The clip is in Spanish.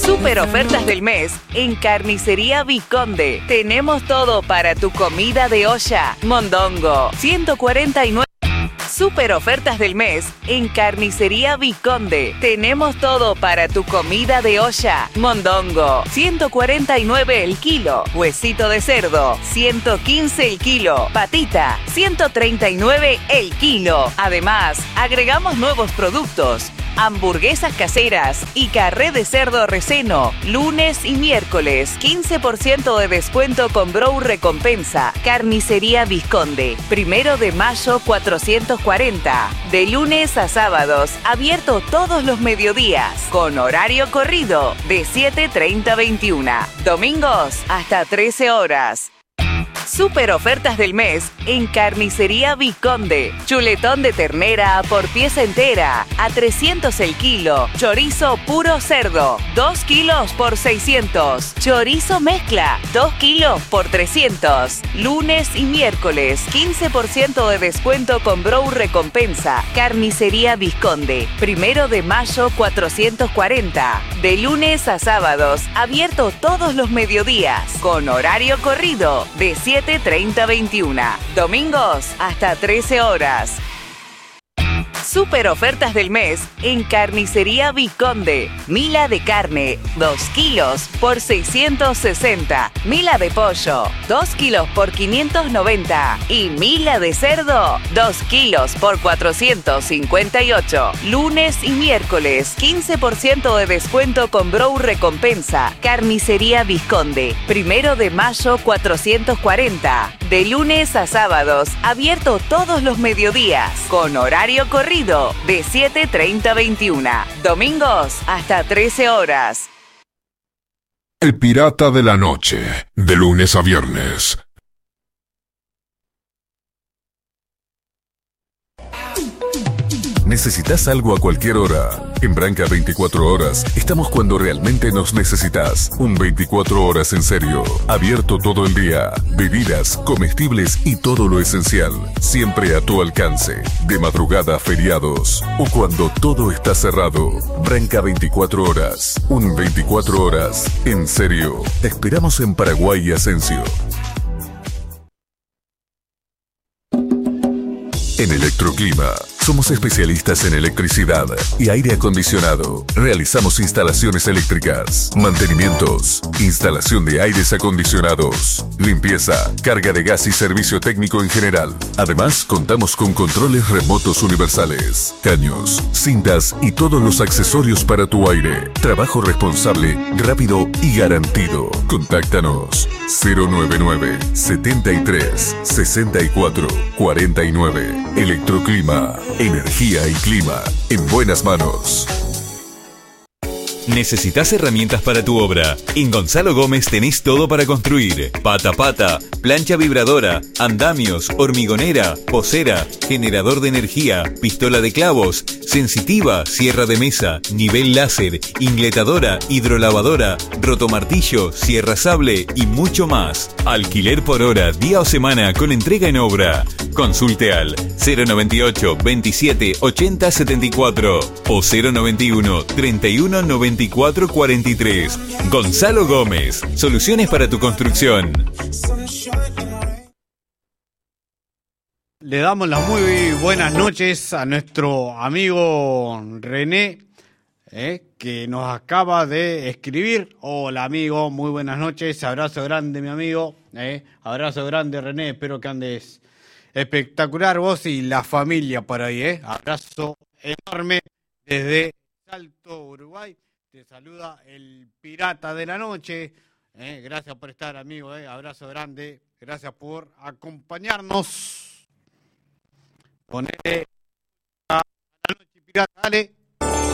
Super ofertas del mes en Carnicería Vizconde. Tenemos todo para tu comida de olla. Mondongo, 149. Super ofertas del mes en Carnicería Vizconde. Tenemos todo para tu comida de olla. Mondongo, 149 el kilo. Huesito de cerdo, 115 el kilo. Patita, 139 el kilo. Además, agregamos nuevos productos. Hamburguesas caseras y carré de cerdo relleno, lunes y miércoles, 15% de descuento con Brow Recompensa. Carnicería Vizconde, 1 de mayo 440. De lunes a sábados, abierto todos los mediodías, con horario corrido, de 7:30 a 21. Domingos, hasta 13 horas. Super ofertas del mes en Carnicería Vizconde. Chuletón de ternera por pieza entera a 300 el kilo. Chorizo puro cerdo, 2 kilos por 600. Chorizo mezcla, 2 kilos por 300. Lunes y miércoles, 15% de descuento con Brow Recompensa. Carnicería Vizconde, 1 de mayo 440. De lunes a sábados, abierto todos los mediodías, con horario corrido, de 7:30 a 21. Domingos, hasta 13 horas. Super ofertas del mes en Carnicería Vizconde. Mila de carne, 2 kilos por 660. Mila de pollo, 2 kilos por 590. Y mila de cerdo, 2 kilos por 458. Lunes y miércoles, 15% de descuento con Brow Recompensa. Carnicería Vizconde, 1 de mayo 440. De lunes a sábados, abierto todos los mediodías, con horario corrido, de 7:30 a 21. Domingos, hasta 13 horas. El Pirata de la Noche, de lunes a viernes. ¿Necesitas algo a cualquier hora? En Branca 24 horas estamos cuando realmente nos necesitas. Un 24 horas en serio. Abierto todo el día. Bebidas, comestibles y todo lo esencial. Siempre a tu alcance. De madrugada, feriados o cuando todo está cerrado. Branca 24 horas. Un 24 horas en serio. Te esperamos en Paraguay y Asensio. En Electroclima, somos especialistas en electricidad y aire acondicionado. Realizamos instalaciones eléctricas, mantenimientos, instalación de aires acondicionados, limpieza, carga de gas y servicio técnico en general. Además, contamos con controles remotos universales, caños, cintas y todos los accesorios para tu aire. Trabajo responsable, rápido y garantido. Contáctanos 099 73 64 49. Electroclima, energía y clima en buenas manos. ¿Necesitas herramientas para tu obra? En Gonzalo Gómez tenés todo para construir. Pata pata, plancha vibradora, andamios, hormigonera, posera, generador de energía, pistola de clavos, sensitiva, sierra de mesa, nivel láser, ingletadora, hidrolavadora, rotomartillo, sierra sable y mucho más. Alquiler por hora, día o semana con entrega en obra. Consulte al 098 27 80 74 o 091 31 94 43. Gonzalo Gómez, soluciones para tu construcción. Le damos las muy buenas noches a nuestro amigo René, que nos acaba de escribir. Hola amigo, muy buenas noches, abrazo grande mi amigo, abrazo grande René, espero que andes espectacular vos y la familia por ahí, abrazo enorme desde Salto, Uruguay. Te saluda el Pirata de la Noche. Gracias por estar, amigo. Abrazo grande. Gracias por acompañarnos. Ponete a la noche, Pirata. Dale.